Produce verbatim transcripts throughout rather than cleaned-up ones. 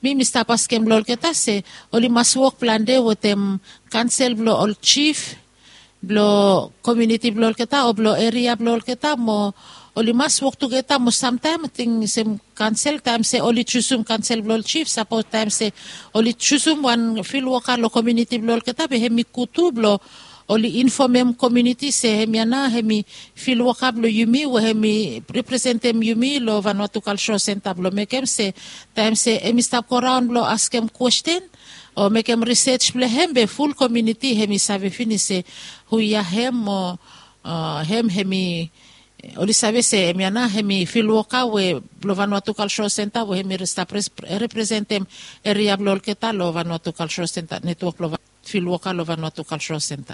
mi mista paskem lol keta se oli mas work plan de wotem cancel blo all chief blo community blo keta o blo area blo keta mo oli mas work together mo sometime ting sem cancel time se oli chusum cancel blo chief support time se oli chusum wan fil worker lo community blo keta be hemi kutu blo oli informem community se hemiana hemi fil wakablo yumi we hemi representem yumi lo Vanuatu Cultural Center blo mekem se time se emi stop around blo askem question o mekem research blo hembe full community hemi save fini se huya hem o uh, hem hemi oli save se hemiana hemi fil waka we blo Vanuatu Cultural Center we hemi resta representem area blo keta lo Vanuatu Cultural Center network lo fil waka lo Vanuatu Cultural Center.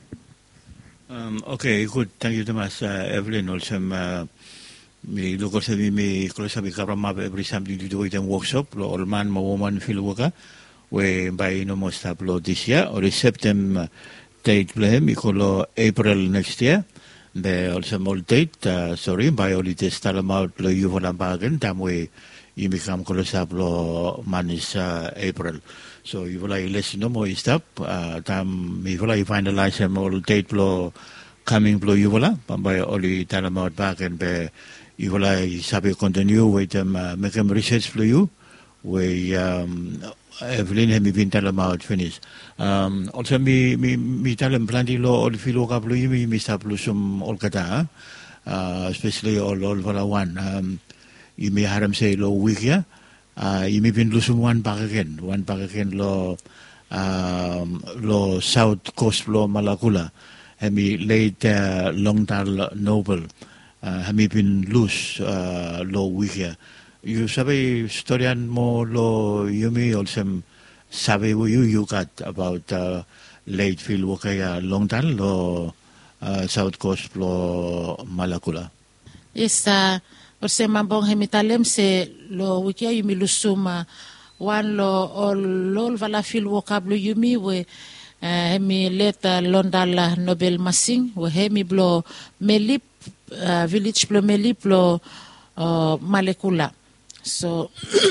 Um, okay, good. Thank you, Thomas. Uh, Evelyn, also, uh, me look also me me close up with every something to do with them workshop. Lo all man, ma woman, feel worker. We by no most upload this year or September date blame. We call April next year. The also more date. Uh, sorry, by only test them out. Lo you want a bargain. Time we you become close up. Lo man is uh, April. So you will like listen no more stop. Uh, time you will like finalize them all date blow coming blow you will by only tell them out back and be you will like sabi continue with them uh, make them research for you. We um Evelyn have been tell them out finish. Um also me me me tell them plenty law all feel up blow you me me stop blow some all kata uh especially all all for one um you may have them say low week here. Uh, you may be losing one back again, one back again, lo, um, lo South Coast, lo Malakula, have me late, uh, long tal noble, uh, have me been loose, uh, lo week. You sabi historian mo lo yumi also sabi you you got about, uh, late field wakaya long tal lo, uh, South Coast, lo Malakula. Yes, uh, or se mambong hemitalem se lo wikia yumi lusuma wan lo ol lol vala fil vocablo yumi we uh, hemi leta londala Nobel Masing we hemi blo melip uh, village blo melip lo uh, Malekula so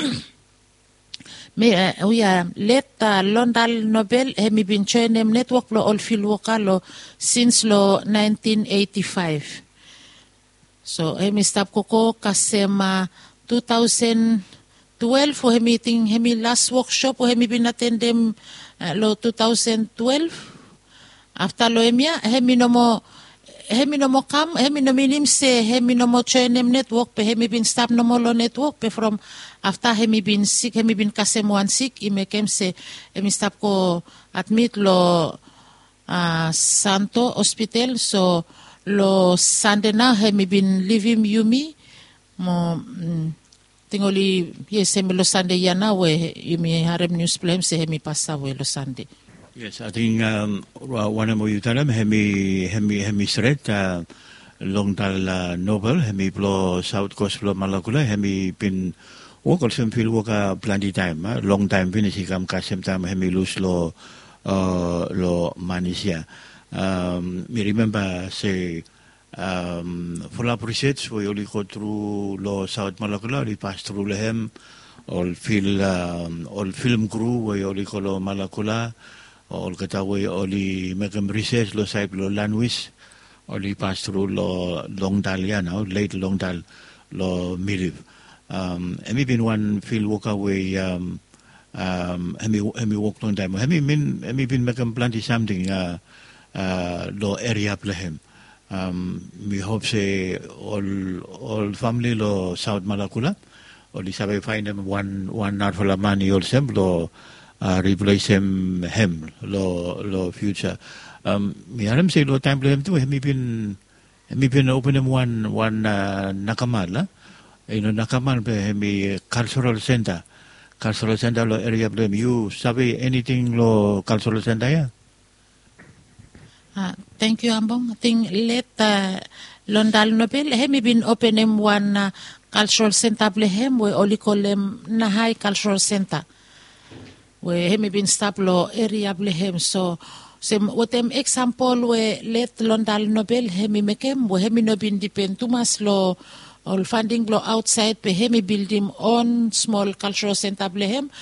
me uh, we are leta londal Nobel hemi bin choinem network lo ol fil vocalo since lo nineteen eighty-five. So, hemi stop koko kasema two thousand twelve for hemi ting hemi last workshop for hemi bin attendem uh, lo two thousand twelve. After lo hemia hemi no mo hemi no mo kam hemi no minim se hemi no mo choinem network pe hemi bin stop no mo lo network pe from after hemi bin sick hemi bin kasem one sick imekem se hemi stop ko admit lo uh, Santo Hospital so lo Sandena hemi bin living yumi mo mm, tingoli yes hemi lo Sunday yana we yumi harem news plem se hemi passa we lo Sunday. Yes, I think um, one of you tell them hemi hemi hemi straight uh, long tal uh, noble hemi blo South Coast blo Malakula hemi bin work also feel work a plenty time uh, long time finish kam kasem time hemi lose lo uh, lo manisia. Um, me remember say um, follow-up research we only go through lo South Malakula we pass through lehem all film um, all film crew we only go lo Malakula all kata we only make them research lo side lo Lanwis only pass through lo Longdal ya now late Longdal lo Milib um hemi been one field walk away um um hemi hemi walk long time hemi been hemi been make them plenty something uh Uh, lo area plehem. Um, we hope say all all family lo South Malakula, or the sabi find them one one not for la money also lo uh, replace him him lo lo future. Um, me alam say lo time plehem tu hemi bin hemi bin open him one one uh, nakamal la, you know nakamal pe hemi cultural center, cultural center lo area plehem. You sabi anything lo cultural center ya? Uh, thank you, Ambong. I think let uh, Londal Nobel hemi bin open him one uh, cultural center blehem we only call him Nahai Cultural Center. We hemi bin stop lo area blehem so sem wotem example we let Londal Nobel hemi mekem we hemi no bin depend too much lo all funding lo outside pe hemi build him on small cultural center blehem